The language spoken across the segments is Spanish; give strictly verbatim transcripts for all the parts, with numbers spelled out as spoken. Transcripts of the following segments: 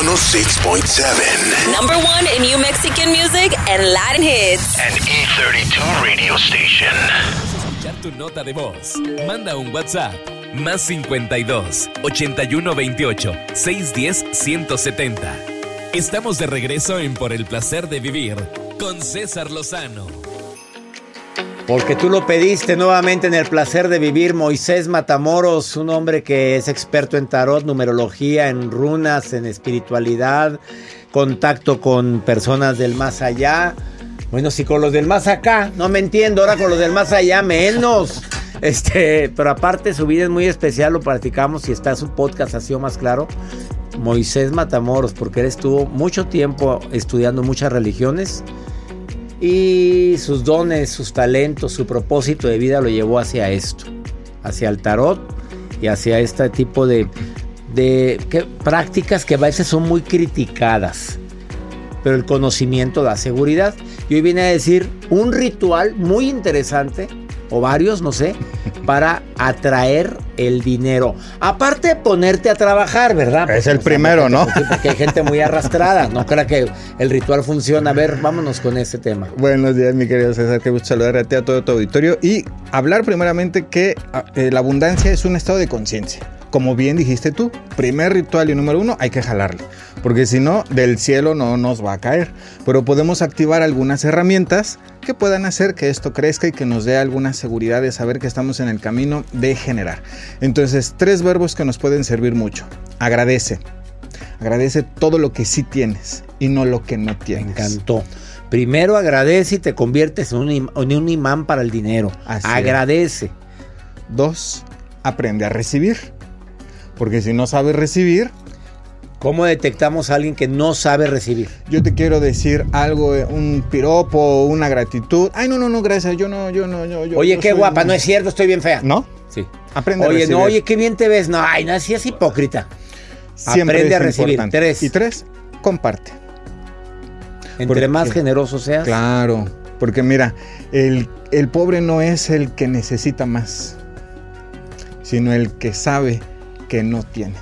ciento seis punto siete. Number one in New Mexican music and Latin hits. An E treinta y dos radio station. Escuchar tu nota de voz. Manda un WhatsApp. Más cincuenta y dos, ochenta y uno veintiocho, seiscientos diez, ciento setenta. Estamos de regreso en Por el Placer de Vivir con César Lozano. Porque tú lo pediste nuevamente en El Placer de Vivir, Moisés Matamoros, un hombre que es experto en tarot, numerología, en runas, en espiritualidad, contacto con personas del más allá. Bueno, si con los del más acá, no me entiendo, ahora con los del más allá menos. Este, pero aparte su vida es muy especial, lo platicamos y está su podcast, ha sido más claro. Moisés Matamoros, porque él estuvo mucho tiempo estudiando muchas religiones y sus dones, sus talentos, su propósito de vida lo llevó hacia esto, hacia el tarot y hacia este tipo de, de que, prácticas que a veces son muy criticadas, pero el conocimiento da seguridad. Y hoy viene a decir un ritual muy interesante, o varios, no sé, para atraer el dinero. Aparte de ponerte a trabajar, ¿verdad? Es el primero, ¿no? Sí, porque hay gente muy arrastrada. No crea que el ritual funciona. A ver, vámonos con este tema. Buenos días, mi querido César. Qué gusto saludar a ti, a todo tu auditorio. Y hablar primeramente que eh, la abundancia es un estado de conciencia. Como bien dijiste tú, primer ritual y número uno, hay que jalarle. Porque si no, del cielo no nos va a caer. Pero podemos activar algunas herramientas que puedan hacer que esto crezca y que nos dé alguna seguridad de saber que estamos en el camino de generar. Entonces, tres verbos que nos pueden servir mucho. Agradece. Agradece todo lo que sí tienes y no lo que no tienes. Me encantó. Primero agradece y te conviertes en un, im- en un imán para el dinero. Así agradece. Es. Dos, aprende a recibir. Porque si no sabes recibir... ¿Cómo detectamos a alguien que no sabe recibir? Yo te quiero decir algo, un piropo, una gratitud. Ay, no, no, no, gracias, yo no, yo no, yo... yo oye, yo qué soy guapa, muy... no es cierto, estoy bien fea. ¿No? Sí. Aprende oye, a recibir. no, oye, qué bien te ves. No, ay, no, así es hipócrita. Siempre aprende es a recibir. Importante. Tres. Y tres, comparte. Entre Porque, más generoso seas. Claro, porque mira, el, el pobre no es el que necesita más, sino el que sabe que no tiene.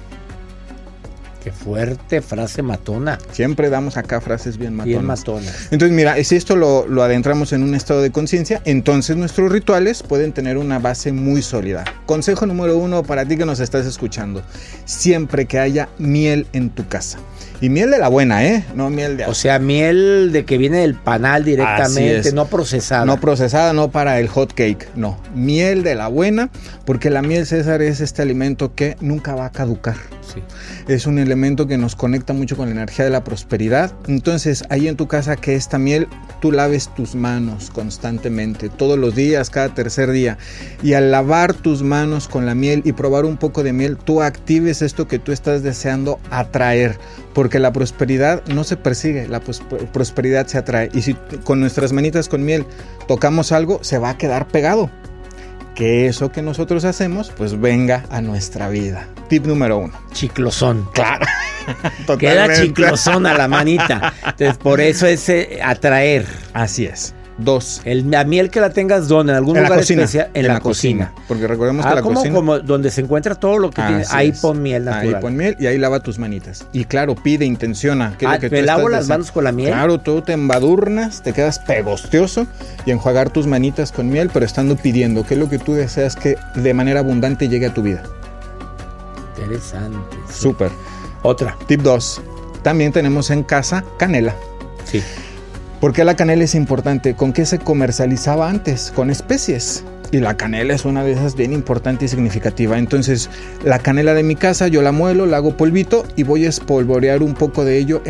Qué fuerte frase matona. Siempre damos acá frases bien matonas. Bien matonas. Entonces, mira, si esto lo, lo adentramos en un estado de conciencia, entonces nuestros rituales pueden tener una base muy sólida. Consejo número uno para ti que nos estás escuchando. Siempre que haya miel en tu casa. Y miel de la buena, ¿eh? No miel de... O sea, miel de que viene del panal directamente, es. no procesada. No procesada, no para el hot cake, no. Miel de la buena, porque la miel, César, es este alimento que nunca va a caducar. Sí. Es un elemento que nos conecta mucho con la energía de la prosperidad. Entonces, ahí en tu casa, que esta miel, tú laves tus manos constantemente, todos los días, cada tercer día. Y al lavar tus manos con la miel y probar un poco de miel, tú actives esto que tú estás deseando atraer. Porque la prosperidad no se persigue, la pros- prosperidad se atrae. Y si con nuestras manitas con miel tocamos algo, se va a quedar pegado. Que eso que nosotros hacemos, pues venga a nuestra vida. Tip número uno. Chiclosón. Claro. Queda chiclosón a la manita. Entonces, por eso es eh, atraer. Así es. Dos. El, la miel que la tengas donde, en algún En lugar la cocina. especial. En, en la, la cocina. cocina. Porque recordemos Ah, que la como, cocina... como donde se encuentra todo lo que tiene. Así Ahí es. pon miel natural. Ahí pon miel y ahí lava tus manitas. Y claro, pide, intenciona. ¿Qué es Ah, lo que ¿me tú lavo estás las deseando? manos con la miel? Claro, tú te embadurnas, te quedas pegostioso y enjuagar tus manitas con miel, pero estando pidiendo qué es lo que tú deseas que de manera abundante llegue a tu vida. Interesante. Sí. Súper. Otra. Tip dos. También tenemos en casa canela. Sí. ¿Por qué la canela es importante? ¿Con qué se comercializaba antes? Con especies. Y la canela es una de esas bien importante y significativa. Entonces, la canela de mi casa yo la muelo, la hago polvito y voy a espolvorear un poco de ello